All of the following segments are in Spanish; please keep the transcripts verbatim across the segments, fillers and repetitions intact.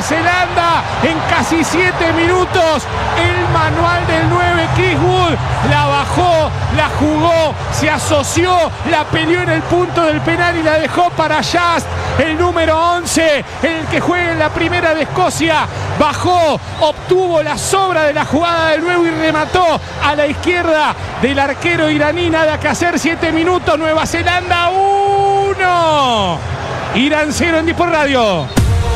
Zelanda en casi siete minutos. El manual del nueve, Chris Wood, la bajó, la jugó, se asoció, la peleó en el punto del penal y la dejó para Just, el número once, el que juega en la primera de Escocia. Bajó, obtuvo la sobra de la jugada de nuevo y remató a la izquierda del arquero iraní. Nada que hacer, siete minutos, Nueva Zelanda uno, Irán cero en Disport Radio.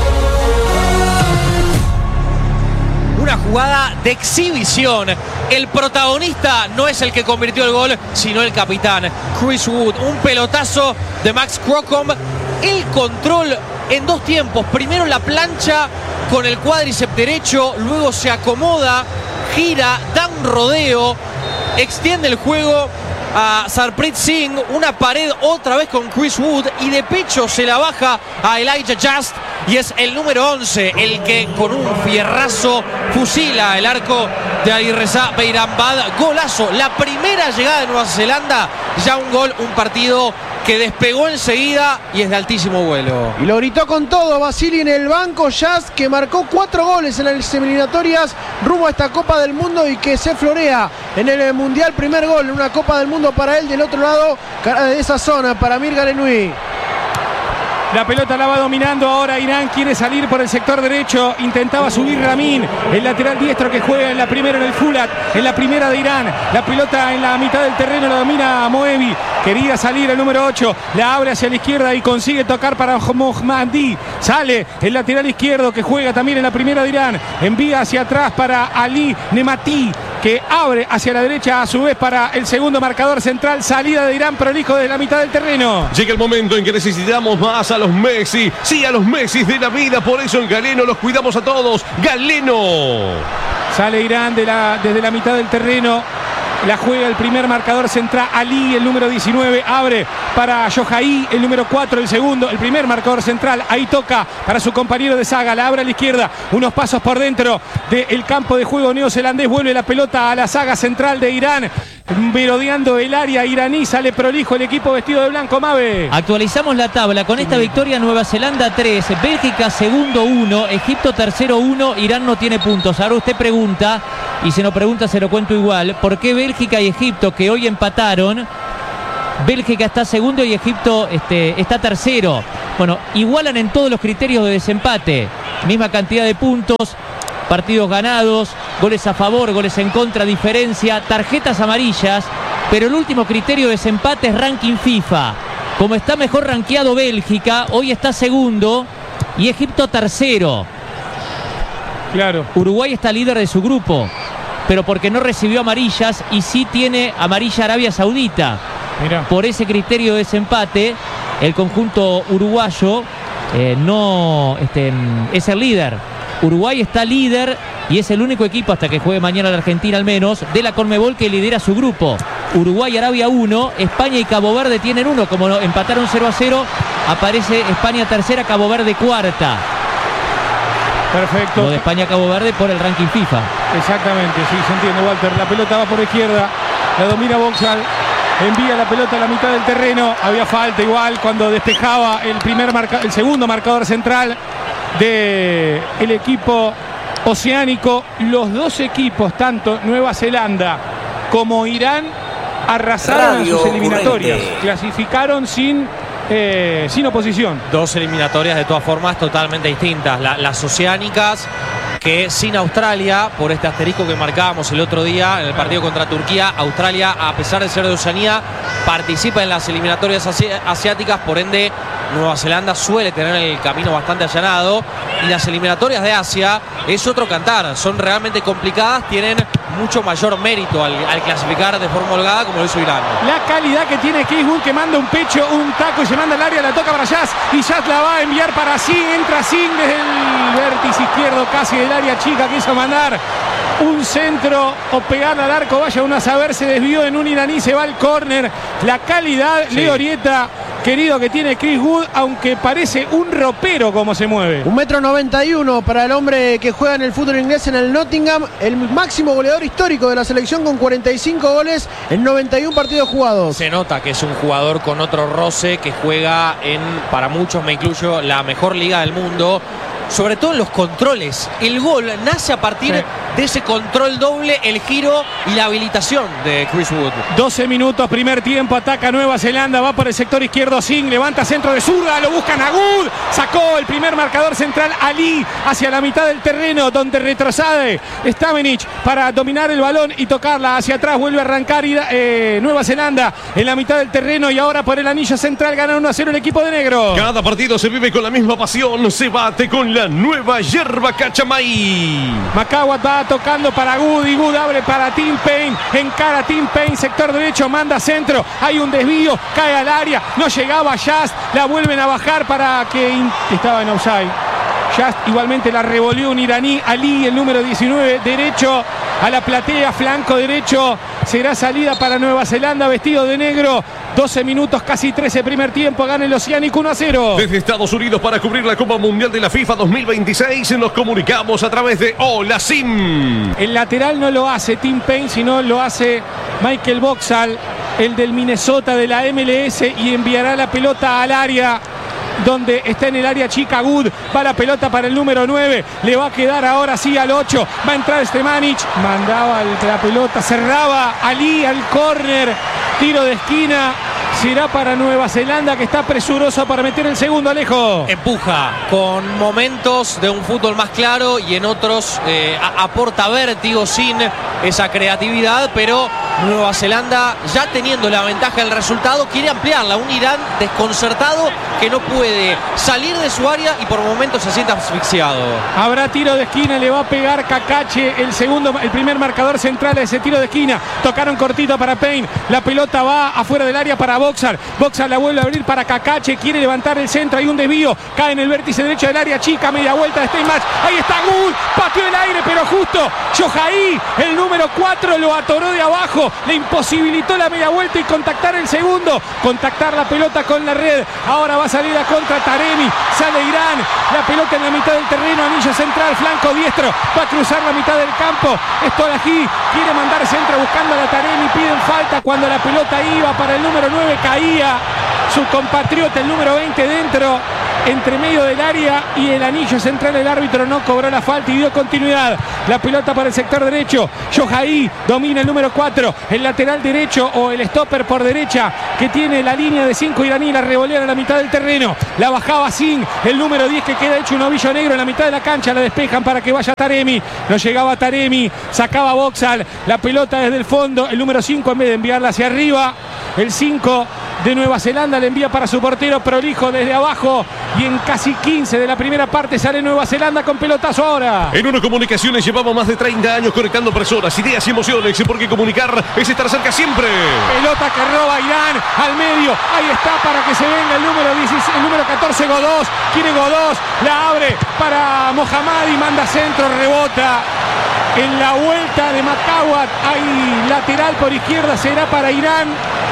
Una jugada de exhibición. El protagonista no es el que convirtió el gol, sino el capitán, Chris Wood. Un pelotazo de Max Crocombe. El control en dos tiempos. Primero la plancha con el cuádriceps derecho, luego se acomoda, gira, da un rodeo, extiende el juego a Sarpreet Singh, una pared otra vez con Chris Wood y de pecho se la baja a Elijah Just y es el número once el que con un fierrazo fusila el arco de Alireza Beiranbad. Golazo, la primera llegada de Nueva Zelanda, ya un gol, un partido que despegó enseguida y es de altísimo vuelo. Y lo gritó con todo Vasily en el banco. Just, que marcó cuatro goles en las eliminatorias rumbo a esta Copa del Mundo y que se florea en el Mundial. Primer gol en una Copa del Mundo para él. Del otro lado de esa zona para Mirga Lenui. La pelota la va dominando ahora Irán, quiere salir por el sector derecho, intentaba subir Ramin, el lateral diestro que juega en la primera en el Fulat, en la primera de Irán. La pelota en la mitad del terreno la domina Moebi, quería salir el número ocho, la abre hacia la izquierda y consigue tocar para Mohammadi. Sale el lateral izquierdo que juega también en la primera de Irán, envía hacia atrás para Ali Nemati, que abre hacia la derecha a su vez para el segundo marcador central. Salida de Irán prolijo desde la mitad del terreno. Llega el momento en que necesitamos más a los Messi, sí, a los Messi de la vida, por eso en Galeno los cuidamos a todos. Galeno. Sale Irán de la, desde la mitad del terreno. La juega el primer marcador central, Ali, el número diecinueve, abre para Yohai, el número cuatro, el segundo, el primer marcador central. Ahí toca para su compañero de saga, la abre a la izquierda, unos pasos por dentro del campo de juego neozelandés. Vuelve la pelota a la saga central de Irán, merodeando el área iraní. Sale prolijo el equipo vestido de blanco. Mabe. Actualizamos la tabla. Con esta victoria, Nueva Zelanda tres, Bélgica segundo uno, Egipto tercero uno, Irán no tiene puntos. Ahora usted pregunta, y si no pregunta se lo cuento igual, ¿por qué Bélgica y Egipto, que hoy empataron, Bélgica está segundo y Egipto este, está tercero? Bueno, igualan en todos los criterios de desempate, misma cantidad de puntos, partidos ganados, goles a favor, goles en contra, diferencia, tarjetas amarillas, pero el último criterio de desempate es ranking FIFA. Como está mejor rankeado Bélgica, hoy está segundo y Egipto tercero. Claro. Uruguay está líder de su grupo, pero porque no recibió amarillas y sí tiene amarilla Arabia Saudita. Mirá. Por ese criterio de desempate, el conjunto uruguayo eh, no este, es el líder. Uruguay está líder y es el único equipo, hasta que juegue mañana la Argentina al menos, de la Conmebol que lidera su grupo. Uruguay, Arabia uno, España y Cabo Verde tienen uno. Como empataron cero a cero, aparece España tercera, Cabo Verde cuarta. Perfecto. Lo de España-Cabo Verde por el ranking FIFA. Exactamente, sí, se entiende, Walter. La pelota va por izquierda, la domina Boxall, envía la pelota a la mitad del terreno. Había falta igual cuando despejaba el primer marca, el segundo marcador central del equipo oceánico. Los dos equipos, tanto Nueva Zelanda como Irán, arrasaron Radio en sus eliminatorias. Corrente. Clasificaron sin Eh, sin oposición. Dos eliminatorias de todas formas totalmente distintas. La, las oceánicas, que sin Australia, por este asterisco que marcábamos el otro día en el partido contra Turquía, Australia, a pesar de ser de Oceanía, participa en las eliminatorias asi asiáticas, por ende Nueva Zelanda suele tener el camino bastante allanado. Y las eliminatorias de Asia es otro cantar, son realmente complicadas, tienen mucho mayor mérito al, al clasificar de forma holgada, como lo hizo Irán. La calidad que tiene Chris Wood, que manda un pecho, un taco y se manda al área, la toca para Just y Just la va a enviar para Singh. Entra Singh desde el vértice izquierdo casi del área chica, quiso mandar un centro o pegarle al arco, vaya uno a saber, se desvió en un iraní, se va al córner. La calidad, sí. Leo Orieta, querido, que tiene Chris Wood, aunque parece un ropero como se mueve. Un metro noventa y uno para el hombre que juega en el fútbol inglés en el Nottingham, el máximo goleador histórico de la selección con cuarenta y cinco goles en noventa y uno partidos jugados. Se nota que es un jugador con otro roce, que juega en, para muchos me incluyo, la mejor liga del mundo. sobre todo en los controles. El gol nace a partir sí. de ese control doble, el giro y la habilitación de Chris Wood. doce minutos, primer tiempo, ataca Nueva Zelanda, va por el sector izquierdo Singh, levanta centro de zurda, lo buscan a Good, sacó el primer marcador central Ali hacia la mitad del terreno, donde retrocede Stamenic para dominar el balón y tocarla hacia atrás, vuelve a arrancar eh, Nueva Zelanda en la mitad del terreno y ahora por el anillo central gana uno a cero el equipo de negro. Cada partido se vive con la misma pasión, se bate con la nueva yerba Cachamay. Macawat va tocando para Good y Good abre para Tim Payne, encara Tim Payne, sector derecho, manda centro, hay un desvío, cae al área, no llegaba Just, la vuelven a bajar para que estaba en offside. Just igualmente la revolvió un iraní, Ali, el número diecinueve, derecho a la platea, flanco derecho, será salida para Nueva Zelanda vestido de negro. doce minutos, casi trece primer tiempo, gana el Oceánico uno a cero. Desde Estados Unidos para cubrir la Copa Mundial de la FIFA dos mil veintiséis nos comunicamos a través de Hola Sim. El lateral no lo hace Tim Payne, sino lo hace Michael Boxall, el del Minnesota de la M L S, y enviará la pelota al área donde está en el área chica Good, va la pelota para el número nueve, le va a quedar ahora sí al ocho, va a entrar Stamenic, mandaba la pelota, cerraba Ali al córner, tiro de esquina, será para Nueva Zelanda, que está presuroso para meter el segundo. Alejo empuja con momentos de un fútbol más claro y en otros eh, aporta vértigo sin esa creatividad, pero Nueva Zelanda, ya teniendo la ventaja del resultado, quiere ampliarla. Un Irán desconcertado que no puede salir de su área y por momentos se siente asfixiado. Habrá tiro de esquina, le va a pegar Cacache, el segundo, el primer marcador central de ese tiro de esquina. Tocaron cortito para Payne, la pelota va afuera del área para Boxall. Boxall la vuelve a abrir para Cacache, quiere levantar el centro, hay un desvío, cae en el vértice derecho del área chica, media vuelta de Steinmatch. Ahí está Good, pateó el aire, pero justo Yohaí, el número cuatro, lo atoró de abajo, le imposibilitó la media vuelta y contactar el segundo, contactar la pelota con la red. Ahora va a salir a contra Taremi, sale Irán, la pelota en la mitad del terreno, anillo central, flanco diestro, va a cruzar la mitad del campo. Estolají quiere mandar centro buscando a la Taremi, piden falta cuando la pelota iba para el número nueve, caía su compatriota, el número veinte, dentro, entre medio del área y el anillo central. El árbitro no cobró la falta y dio continuidad. La pelota para el sector derecho, Yohaí domina el número cuatro, el lateral derecho o el stopper por derecha que tiene la línea de cinco iraní, la revolean a la mitad del terreno, la bajaba Singh, el número diez que queda hecho un ovillo negro en la mitad de la cancha, la despejan para que vaya Taremi, no llegaba Taremi, sacaba Boxall, la pelota desde el fondo, el número cinco en vez de enviarla hacia arriba, el cinco de Nueva Zelanda le envía para su portero prolijo desde abajo y en casi quince de la primera parte sale Nueva Zelanda con pelotazo ahora. En Uno Comunicaciones llevamos más de treinta años conectando personas, ideas y emociones, porque comunicar es estar cerca siempre. Pelota que roba Irán al medio, ahí está para que se venga el número dieciséis, el número catorce, Godós, quiere Godós, la abre para Mohammadi, manda centro, rebota. En la vuelta de Macawat hay lateral por izquierda, será para Irán,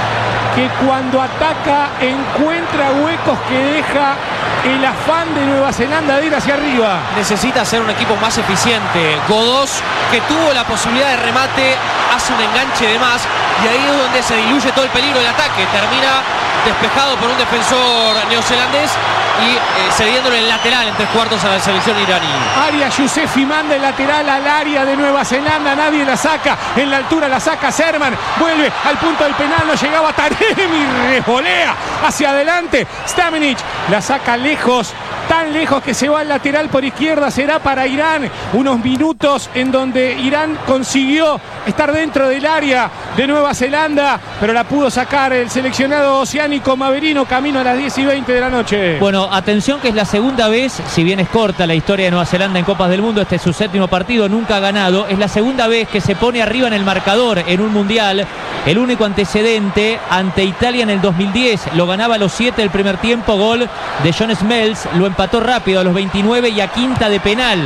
que cuando ataca encuentra huecos que deja el afán de Nueva Zelanda de ir hacia arriba. Necesita ser un equipo más eficiente. Godós, que tuvo la posibilidad de remate, hace un enganche de más y ahí es donde se diluye todo el peligro del ataque. Termina despejado por un defensor neozelandés y eh, cediéndole el lateral en tres cuartos a la selección iraní. Aria Yousefi manda el lateral al área de Nueva Zelanda, nadie la saca, en la altura la saca Serman, vuelve al punto del penal, no llegaba Taremi, revolea hacia adelante, Stamenic la saca lejos, tan lejos que se va al lateral por izquierda, será para Irán, unos minutos en donde Irán consiguió estar dentro del área de Nueva Zelanda, pero la pudo sacar el seleccionado oceánico Maverino, camino a las diez y veinte de la noche. Bueno, atención que es la segunda vez, si bien es corta la historia de Nueva Zelanda en Copas del Mundo, este es su séptimo partido, nunca ha ganado, es la segunda vez que se pone arriba en el marcador en un mundial, el único antecedente ante Italia en el dos mil diez, lo ganaba a los siete del primer tiempo, gol de John Smells, lo empató rápido a los veintinueve y a quinta de penal.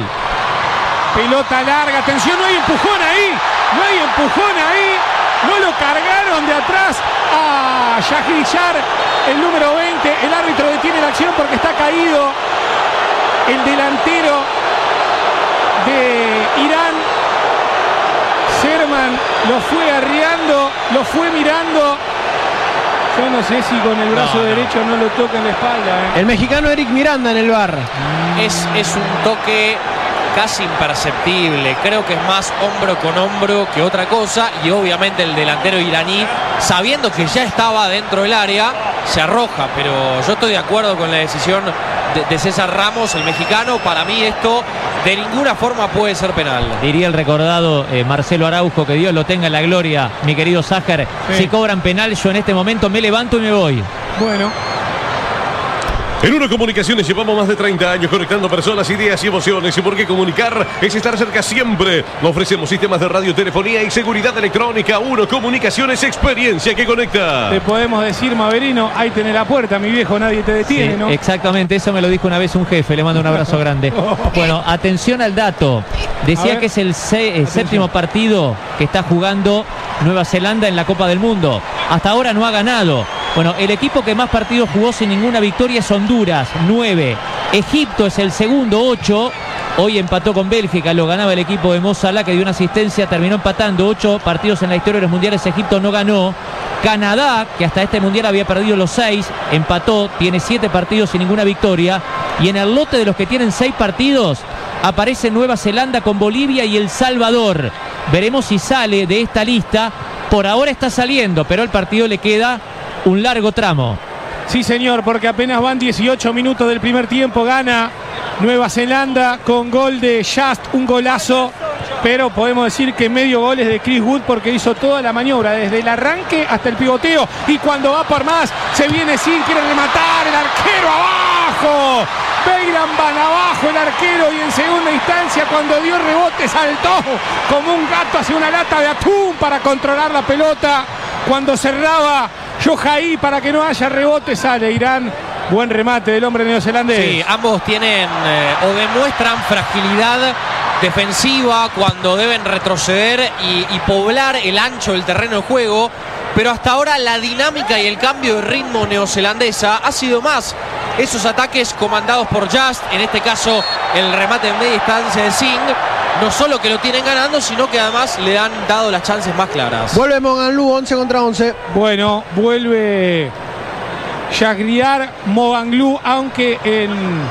Pelota larga, atención, no hay empujón ahí, no hay empujón ahí, no lo cargaron de atrás a Shahrizar, el número veinte, el árbitro detiene la acción porque está caído el delantero de Irán. Serman lo fue arriando, lo fue mirando Yo no sé si con el brazo No, no. derecho no lo toca en la espalda. ¿eh? El mexicano Eric Miranda en el bar. Es, es un toque casi imperceptible. Creo que es más hombro con hombro que otra cosa. Y obviamente el delantero iraní, sabiendo que ya estaba dentro del área, se arroja. Pero yo estoy de acuerdo con la decisión de, de César Ramos, el mexicano. Para mí esto de ninguna forma puede ser penal. Diría el recordado eh, Marcelo Araujo, que Dios lo tenga en la gloria, mi querido Sájar. Sí. Si cobran penal, yo en este momento me levanto y me voy. Bueno, En Uno Comunicaciones llevamos más de treinta años conectando personas, ideas y emociones. Y porque comunicar es estar cerca siempre. Ofrecemos sistemas de radio, telefonía y seguridad electrónica. Uno Comunicaciones, experiencia que conecta. te podemos decir, Maverino, ahí tenés la puerta, mi viejo, nadie te detiene, Sí, ¿no? exactamente, eso me lo dijo una vez un jefe, le mando un abrazo grande. Bueno, atención al dato. A Decía ver. que es el se- eh, séptimo partido que está jugando Nueva Zelanda en la Copa del Mundo. Hasta ahora no ha ganado. Bueno, el equipo que más partidos jugó sin ninguna victoria es Honduras, nueve. Egipto es el segundo, ocho. Hoy empató con Bélgica, lo ganaba el equipo de Mo Salah, que dio una asistencia, terminó empatando. Ocho partidos en la historia de los mundiales, Egipto no ganó. Canadá, que hasta este mundial había perdido los seis, empató, tiene siete partidos sin ninguna victoria. Y en el lote de los que tienen seis partidos, aparece Nueva Zelanda con Bolivia y El Salvador. Veremos si sale de esta lista. Por ahora está saliendo, pero al partido le queda un largo tramo. Sí, señor, porque apenas van dieciocho minutos del primer tiempo. Gana Nueva Zelanda con gol de Just, un golazo. Pero podemos decir que medio gol es de Chris Wood, porque hizo toda la maniobra, desde el arranque hasta el pivoteo. Y cuando va por más, se viene sin, quiere rematar, el arquero abajo. Beiran van abajo el arquero, y en segunda instancia, cuando dio rebote, saltó como un gato hacia una lata de atún para controlar la pelota. Cuando cerraba Yohaí para que no haya rebote, sale Irán. Buen remate del hombre neozelandés. Sí, ambos tienen eh, o demuestran fragilidad defensiva cuando deben retroceder y, y poblar el ancho del terreno de juego. Pero hasta ahora la dinámica y el cambio de ritmo neozelandesa ha sido más esos ataques comandados por Just, en este caso el remate en media distancia de Singh. No solo que lo tienen ganando, sino que además le han dado las chances más claras. Vuelve Moganlu, once contra once. Bueno, vuelve Shahriar Moganlu, aunque en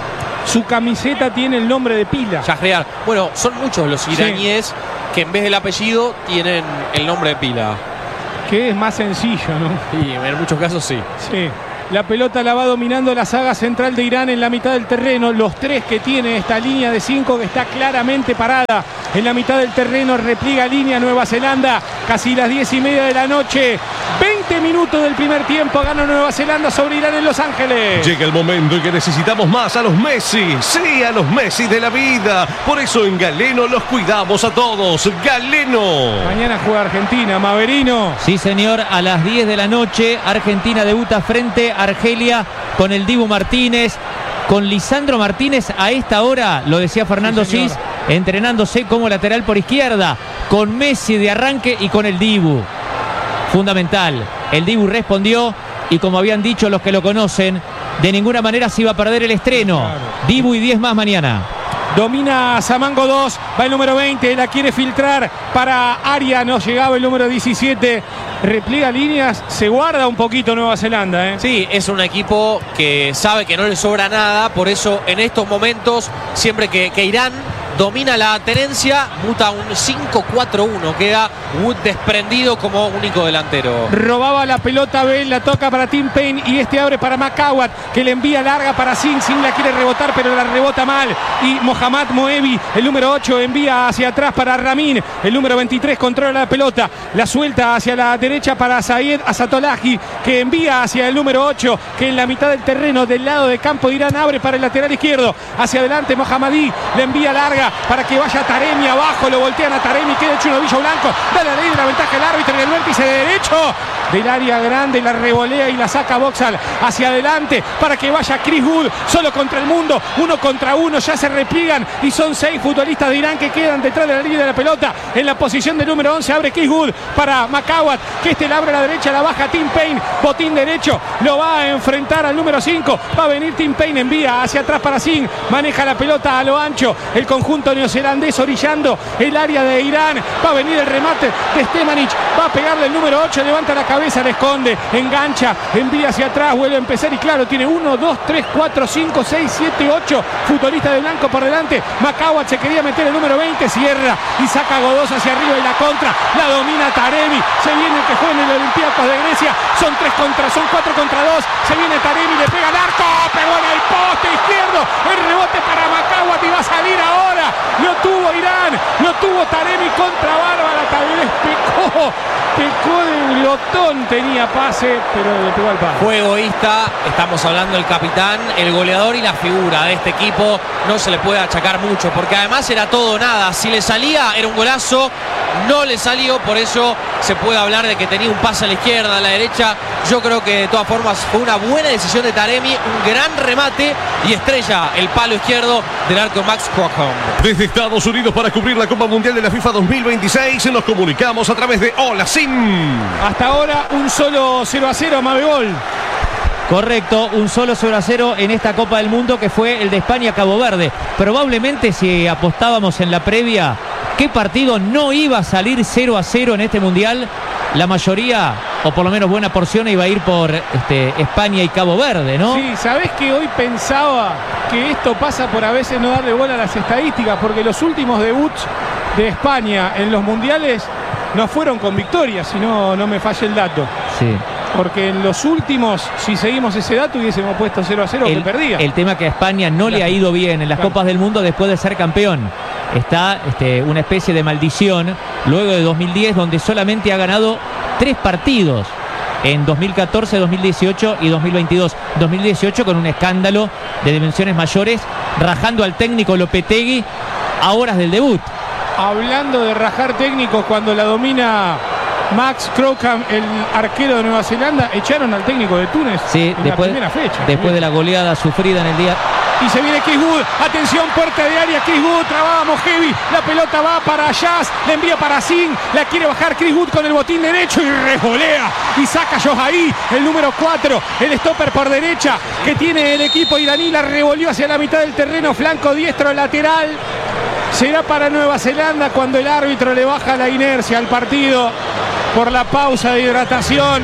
su camiseta tiene el nombre de pila. Shahriar. Bueno, son muchos los iraníes que en vez del apellido tienen el nombre de pila. Que es más sencillo, ¿no? Y en muchos casos sí. Sí. La pelota la va dominando la saga central de Irán en la mitad del terreno. Los tres que tiene esta línea de cinco, que está claramente parada en la mitad del terreno. Repliega línea Nueva Zelanda. Casi las diez y media de la noche. veinte minutos del primer tiempo. Gana Nueva Zelanda sobre Irán en Los Ángeles. Llega el momento en que necesitamos más a los Messi. Sí, a los Messi de la vida. Por eso en Galeno los cuidamos a todos. Galeno. Mañana juega Argentina, Maverino. Sí, señor, a las diez de la noche, Argentina debuta frente a Argelia con el Dibu Martínez, con Lisandro Martínez a esta hora, lo decía Fernando Sí, Cis, entrenándose como lateral por izquierda, con Messi de arranque y con el Dibu. Fundamental, el Dibu respondió y, como habían dicho los que lo conocen, de ninguna manera se iba a perder el estreno. Claro. Dibu y diez más mañana. Domina Samango dos, va el número veinte, la quiere filtrar para Aria, no llegaba el número diecisiete, repliega líneas, se guarda un poquito Nueva Zelanda, ¿eh? Sí, es un equipo que sabe que no le sobra nada, por eso en estos momentos, siempre que, que Irán domina la tenencia, muta un cinco cuatro uno, queda Wood desprendido como único delantero. Robaba la pelota Bell, la toca para Tim Payne y este abre para Macawat, que le envía larga para Singh. Singh la quiere rebotar, pero la rebota mal. Y Mohammad Moebi, el número ocho, envía hacia atrás para Ramin. El número veintitrés controla la pelota, la suelta hacia la derecha para Sayed Azatolahi, que envía hacia el número ocho, que en la mitad del terreno del lado de campo de Irán abre para el lateral izquierdo. Hacia adelante Mohammadi, le envía larga para que vaya Taremi abajo, lo voltean a Taremi, queda hecho un ovillo blanco, da la ley de la ventaja el árbitro en el vértice de derecho del área grande, la revolea y la saca Boxall hacia adelante para que vaya Chris Wood, solo contra el mundo, uno contra uno, ya se repliegan y son seis futbolistas de Irán que quedan detrás de la línea de la pelota. En la posición del número once abre Chris Wood para Macawat, que este la abre a la derecha, la baja Tim Payne, botín derecho, lo va a enfrentar al número cinco, va a venir Tim Payne, envía hacia atrás para Singh, maneja la pelota a lo ancho, el conjunto neozelandés orillando el área de Irán, va a venir el remate de Stemanic, va a pegarle el número ocho, levanta la cabeza cabeza, le esconde, engancha, envía hacia atrás, vuelve a empezar y claro, tiene uno, dos, tres, cuatro, cinco, seis, siete, ocho futbolistas de blanco por delante. Macauat se quería meter el número veinte, cierra y saca a Godós hacia arriba y la contra, la domina Taremi, se viene el que juega en el Olympiacos de Grecia, son tres contra, son cuatro contra dos, se viene Taremi, le pega al arco, pegó en el poste izquierdo, el rebote para Macauat y va a salir ahora, lo tuvo Irán, lo tuvo Taremi contra Bárbara, tal vez pecó, pecó del glotón, tenía pase, pero le pegó al pase. Fue egoísta, estamos hablando del capitán, el goleador y la figura de este equipo, no se le puede achacar mucho, porque además era todo o nada, si le salía era un golazo, no le salió, por eso se puede hablar de que tenía un pase a la izquierda, a la derecha. Yo creo que de todas formas fue una buena decisión de Taremi, un gran remate y estrella el palo izquierdo del arco Max Crocombe. Desde Estados Unidos para cubrir la Copa Mundial de la FIFA dos mil veintiséis nos comunicamos a través de Hola Sim. Hasta ahora un solo cero a cero, Mabegol. Correcto, un solo cero a cero en esta Copa del Mundo que fue el de España-Cabo Verde. Probablemente si apostábamos en la previa qué partido no iba a salir cero a cero en este Mundial, la mayoría, o por lo menos buena porción, iba a ir por este, España y Cabo Verde, ¿no? Sí, ¿sabés que hoy pensaba que esto pasa por a veces no darle bola a las estadísticas? Porque los últimos debuts de España en los mundiales no fueron con victoria, si no, no me falla el dato. Sí. Porque en los últimos, si seguimos ese dato, hubiésemos puesto cero a cero que El, perdía. el tema que a España no Claro. le ha ido bien en las Claro. Copas del Mundo después de ser campeón. Está este, una especie de maldición luego de dos mil diez, donde solamente ha ganado tres partidos. En dos mil catorce, dos mil dieciocho y dos mil veintidós. dos mil dieciocho con un escándalo de dimensiones mayores, rajando al técnico Lopetegui a horas del debut. Hablando de rajar técnicos, cuando la domina Max Crocombe, el arquero de Nueva Zelanda, echaron al técnico de Túnez Sí, en después, la primera fecha. después de la goleada sufrida en el día. Y se viene Chris Wood, atención, puerta de área, Chris Wood, trabábamos heavy, la pelota va para Jazz, la envía para Singh, la quiere bajar Chris Wood con el botín derecho y revolea y saca Johaí, el número cuatro, el stopper por derecha que tiene el equipo iraní, la revolvió hacia la mitad del terreno, flanco diestro lateral, será para Nueva Zelanda cuando el árbitro le baja la inercia al partido por la pausa de hidratación.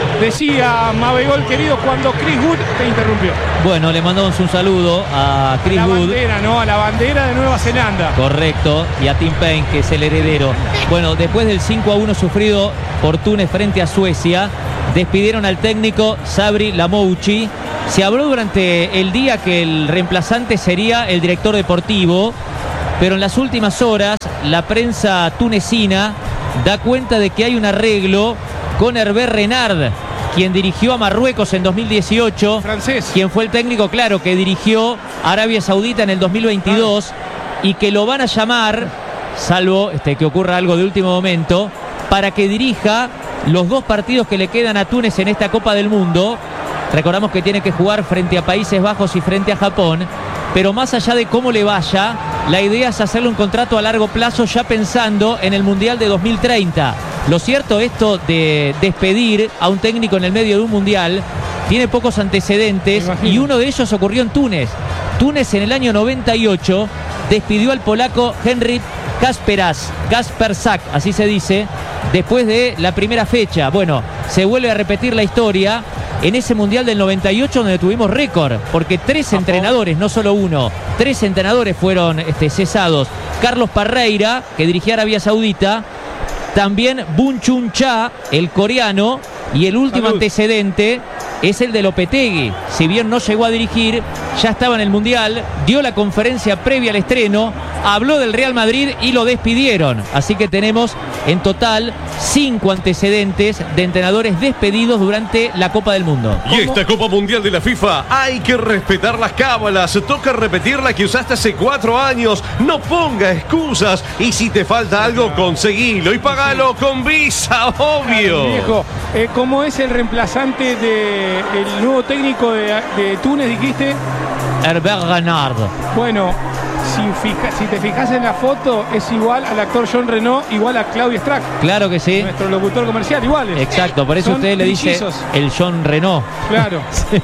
Decía Mabegol, querido, cuando Chris Wood te interrumpió. Bueno, le mandamos un saludo a Chris La Wood. bandera, ¿no? A la bandera de Nueva Zelanda. Correcto, y a Tim Payne, que es el heredero. Bueno, después del cinco a uno sufrido por Túnez frente a Suecia, despidieron al técnico Sabri Lamouchi. Se habló durante el día que el reemplazante sería el director deportivo, pero en las últimas horas la prensa tunecina da cuenta de que hay un arreglo con Hervé Renard, quien dirigió a Marruecos en dos mil dieciocho, Francés. quien fue el técnico, claro, que dirigió a Arabia Saudita en el dos mil veintidós, y que lo van a llamar, salvo este, que ocurra algo de último momento, para que dirija los dos partidos que le quedan a Túnez en esta Copa del Mundo. Recordamos que tiene que jugar frente a Países Bajos y frente a Japón, pero más allá de cómo le vaya, la idea es hacerle un contrato a largo plazo ya pensando en el Mundial de dos mil treinta. Lo cierto, esto de despedir a un técnico en el medio de un Mundial tiene pocos antecedentes, y uno de ellos ocurrió en Túnez. Túnez en el año noventa y ocho despidió al polaco Henryk Kasperas, Kaspersak, así se dice, después de la primera fecha. Bueno, se vuelve a repetir la historia en ese Mundial del noventa y ocho, donde tuvimos récord, porque tres entrenadores, no solo uno, tres entrenadores fueron este, cesados. Carlos Parreira, que dirigía a Arabia Saudita, también Bun Chun Cha, el coreano, y el último Salud. antecedente es el de Lopetegui. Si bien no llegó a dirigir, ya estaba en el Mundial, dio la conferencia previa al estreno, habló del Real Madrid y lo despidieron. Así que tenemos en total cinco antecedentes de entrenadores despedidos durante la Copa del Mundo. Y esta Copa Mundial de la FIFA hay que respetar las cábalas. Toca repetir la que usaste hace cuatro años. No ponga excusas. Y si te falta algo, conseguilo y pagalo con Visa, obvio. Viejo, eh, ¿cómo es el reemplazante del nuevo técnico de, de Túnez, dijiste? Hervé Renard. Bueno, si, fija, si te fijas en la foto, es igual al actor John Reno, igual a Claudia Strack, Claro que sí. nuestro locutor comercial, iguales. Exacto, por eso Son usted le dice trillizos. el John Renault. Claro,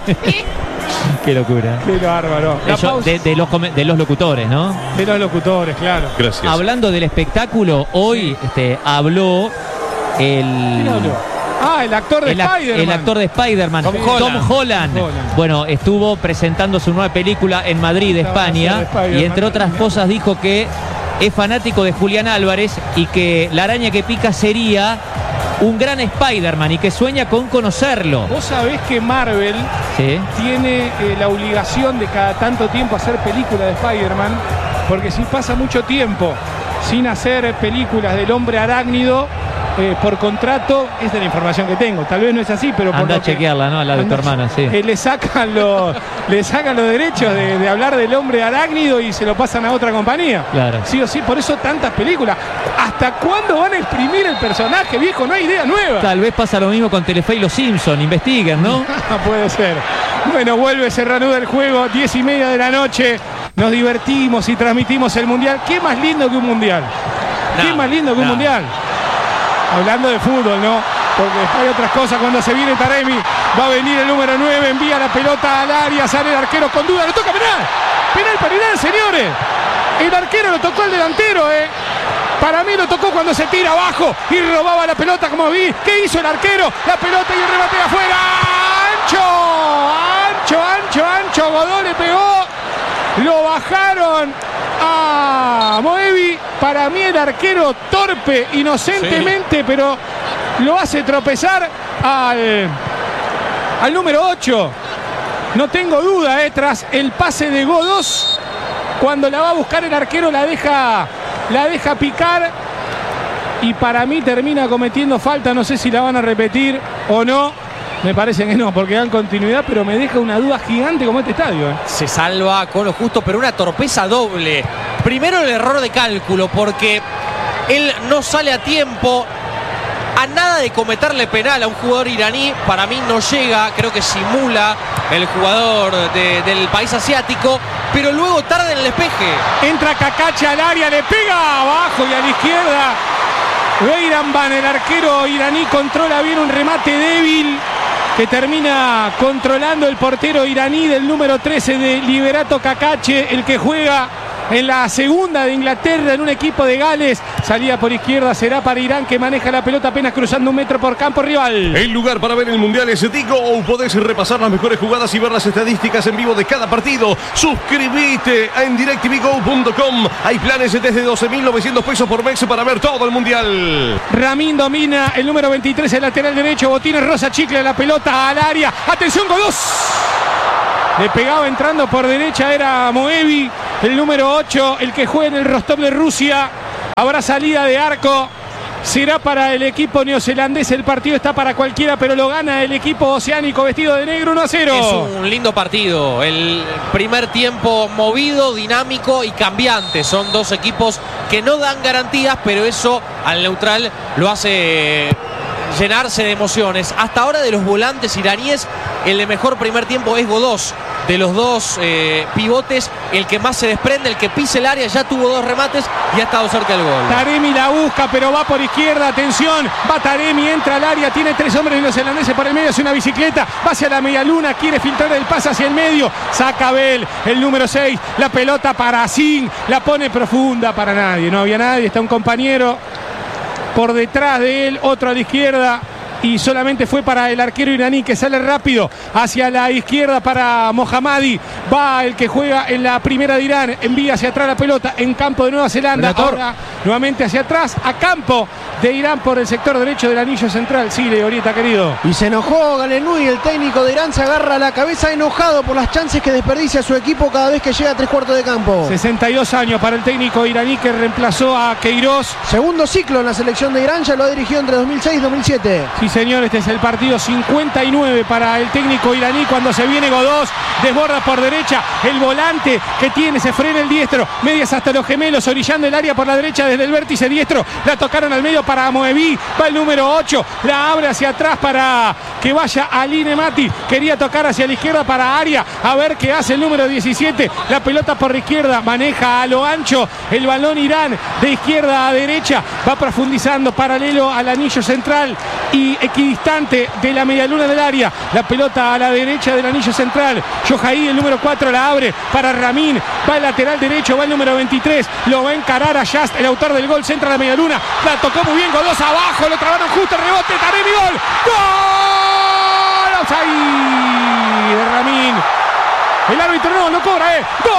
Qué locura. qué bárbaro. La El John- pausa de, de los, come- de los locutores, ¿no? de los locutores, claro. Gracias. Hablando del espectáculo, hoy este, habló el, ¿Quién habló? Ah, el actor de el, ac- Spider-Man. el actor de Spider-Man, Tom Tom Holland. Holland. Holland. Bueno, estuvo presentando su nueva película en Madrid, La va a España, hacer de Spider-Man. y entre otras cosas dijo que es fanático de Julián Álvarez y que la araña que pica sería un gran Spider-Man y que sueña con conocerlo. Vos sabés que Marvel ¿Sí? tiene eh, la obligación de cada tanto tiempo hacer películas de Spider-Man, porque si pasa mucho tiempo sin hacer películas del hombre arácnido, eh, por contrato, es de la información que tengo, tal vez no es así, pero por Anda lo a que- chequearla, ¿no? A la de tu anda- hermana, sí. eh, le sacan los le sacan los derechos de, de hablar del hombre arácnido y se lo pasan a otra compañía. Claro. Sí o sí, por eso tantas películas. ¿Hasta cuándo van a exprimir el personaje, viejo? No hay idea nueva. Tal vez pasa lo mismo con Telefe y los Simpson, investiguen, ¿no? Puede ser. Bueno, vuelve, se reanuda el juego, diez y media de la noche. Nos divertimos y transmitimos el Mundial. ¿Qué más lindo que un Mundial? ¿Qué No, más lindo que un no. Mundial? Hablando de fútbol, ¿no? Porque hay otras cosas. Cuando se viene Taremi, va a venir el número nueve, envía la pelota al área, sale el arquero con duda, lo toca penal. Penal para Irán, señores. El arquero lo tocó al delantero, ¿eh? Para mí lo tocó cuando se tira abajo y robaba la pelota, como vi. ¿Qué hizo el arquero? La pelota y el remate de afuera. ¡Ancho! Ancho, ancho, ancho. Godó le pegó. Lo bajaron a Moevi. Para mí el arquero torpe, inocentemente, sí, pero lo hace tropezar al, al número ocho. No tengo duda, eh, tras el pase de Godos, cuando la va a buscar el arquero la deja, la deja picar y para mí termina cometiendo falta. No sé si la van a repetir o no. Me parece que no, porque dan continuidad, pero me deja una duda gigante como este estadio. ¿eh? Se salva con lo justo, pero una torpeza doble. Primero el error de cálculo, porque él no sale a tiempo. A nada de cometerle penal a un jugador iraní, para mí no llega, creo que simula el jugador de, del país asiático, pero luego tarda en el despeje. Entra Cacache al área, le pega abajo y a la izquierda. Beiranban, el arquero iraní, controla bien un remate débil que termina controlando el portero iraní del número trece de Liberato Cacache, el que juega en la segunda de Inglaterra en un equipo de Gales. Salida por izquierda será para Irán, que maneja la pelota apenas cruzando un metro por campo rival. El lugar para ver el Mundial es Digo, o podés repasar las mejores jugadas y ver las estadísticas en vivo de cada partido. Suscríbete a en direct t v go punto com. Hay planes desde doce mil novecientos pesos por mes para ver todo el Mundial. Ramín domina, el número veintitrés, el lateral derecho. Botines rosa chicle la pelota al área. Atención, Godos. Le pegaba entrando por derecha, era Moevi, el número ocho, el que juega en el Rostov de Rusia. Habrá salida de arco. Será para el equipo neozelandés. El partido está para cualquiera, pero lo gana el equipo oceánico vestido de negro, uno a cero. Es un lindo partido. El primer tiempo movido, dinámico y cambiante. Son dos equipos que no dan garantías, pero eso al neutral lo hace llenarse de emociones. Hasta ahora, de los volantes iraníes, el de mejor primer tiempo es Godos. De los dos eh, pivotes, el que más se desprende, el que pisa el área, ya tuvo dos remates y ha estado cerca del gol. Taremi la busca, pero va por izquierda. Atención, va Taremi, entra al área, tiene tres hombres neozelandeses por el medio, hace una bicicleta, va hacia la media luna, quiere filtrar el pase hacia el medio, saca Bell, el número seis, la pelota para Singh, la pone profunda para nadie, no había nadie, está un compañero por detrás de él, otro a la izquierda. Y solamente fue para el arquero iraní, que sale rápido hacia la izquierda para Mohammadi. Va el que juega en la primera de Irán, envía hacia atrás la pelota en campo de Nueva Zelanda. Relator. Ahora nuevamente hacia atrás, a campo de Irán por el sector derecho del anillo central. Sí, Leorita, querido. Y se enojó Galenui, el técnico de Irán, se agarra la cabeza enojado por las chances que desperdicia su equipo cada vez que llega a tres cuartos de campo. sesenta y dos años para el técnico iraní, que reemplazó a Queiroz. Segundo ciclo en la selección de Irán, ya lo ha dirigido entre dos mil seis y dos mil siete. Sí, señor, este es el partido cincuenta y nueve para el técnico iraní cuando se viene Godos, desborda por derecha, el volante que tiene, se frena el diestro, medias hasta los gemelos, orillando el área por la derecha desde el vértice diestro, la tocaron al medio para Moevi, va el número ocho, la abre hacia atrás para que vaya Aline Mati, quería tocar hacia la izquierda para Aria, a ver qué hace el número diecisiete, la pelota por la izquierda, maneja a lo ancho, el balón Irán de izquierda a derecha, va profundizando paralelo al anillo central y equidistante de la medialuna del área, la pelota a la derecha del anillo central, Yohai, el número cuatro, la abre para Ramín, va el lateral derecho, va el número veintitrés, lo va a encarar a Just, el autor autor del gol, centra la media luna, la tocó muy bien, Godosa abajo, lo trabaron justo, el rebote, Taremi, gol, ¡gol! Offside de Ramín. El árbitro no, lo cobra, eh. ¡Gol!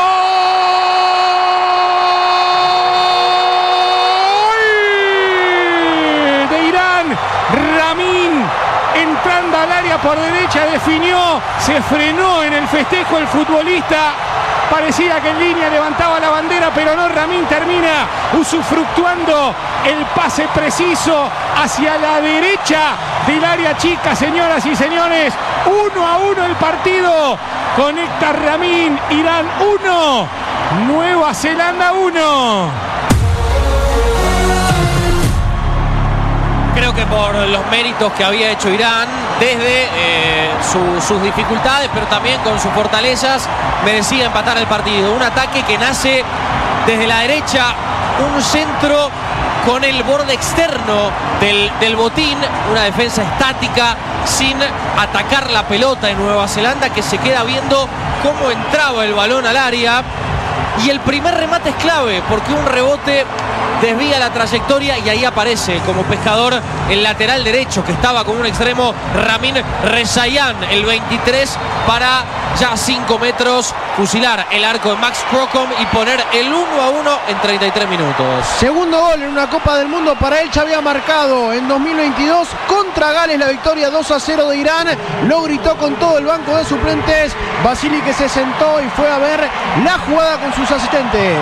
De Irán, Ramín. Entrando al área por derecha, definió, se frenó en el festejo el futbolista. Parecía que en línea levantaba la bandera, pero no, Ramín termina usufructuando el pase preciso hacia la derecha del área chica, señoras y señores. Uno a uno el partido. Conecta Ramín, Irán uno, Nueva Zelanda uno. Creo que por los méritos que había hecho Irán, desde eh, su, sus dificultades, pero también con sus fortalezas, merecía empatar el partido. Un ataque que nace desde la derecha, un centro con el borde externo del, del botín, una defensa estática sin atacar la pelota en Nueva Zelanda, que se queda viendo cómo entraba el balón al área. Y el primer remate es clave, porque un rebote desvía la trayectoria y ahí aparece como pescador el lateral derecho, que estaba con un extremo, Ramin Rezaeian, el veintitrés, para ya cinco metros fusilar el arco de Max Crocombe y poner el uno a uno en treinta y tres minutos. Segundo gol en una Copa del Mundo para él. Ya había marcado en dos mil veintidós contra Gales la victoria dos a cero de Irán. Lo gritó con todo el banco de suplentes. Vasili, que se sentó y fue a ver la jugada con sus asistentes.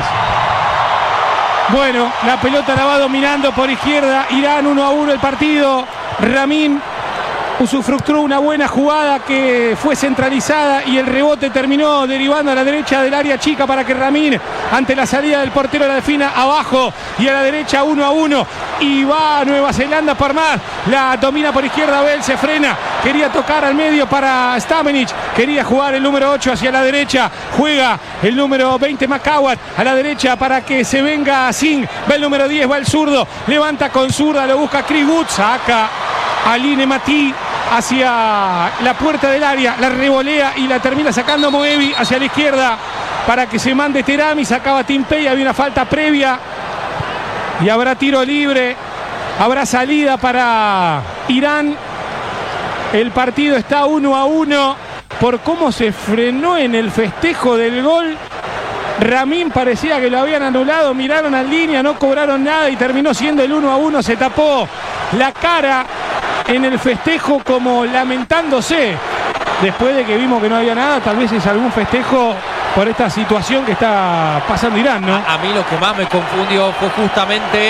Bueno, la pelota la va dominando por izquierda. Irán uno a uno el partido. Ramín usufructuó una buena jugada que fue centralizada y el rebote terminó derivando a la derecha del área chica para que Ramín, ante la salida del portero, la defina abajo y a la derecha uno a uno. Y va a Nueva Zelanda por más. La domina por izquierda, Bell se frena. Quería tocar al medio para Stamenic. Quería jugar el número ocho hacia la derecha. Juega el número veinte, Macawat, a la derecha para que se venga Singh. Va el número diez, va el zurdo. Levanta con zurda, lo busca Chris Wood. Saca a Line Matí hacia la puerta del área. La revolea y la termina sacando Moebi hacia la izquierda para que se mande Terami. Sacaba Timpey. Había una falta previa. Y habrá tiro libre. Habrá salida para Irán. El partido está uno a uno. Por cómo se frenó en el festejo del gol, Ramín parecía que lo habían anulado. Miraron a línea, no cobraron nada y terminó siendo el uno a uno. Se tapó la cara en el festejo como lamentándose. Después de que vimos que no había nada, tal vez es algún festejo por esta situación que está pasando Irán, ¿no? A, a mí lo que más me confundió fue justamente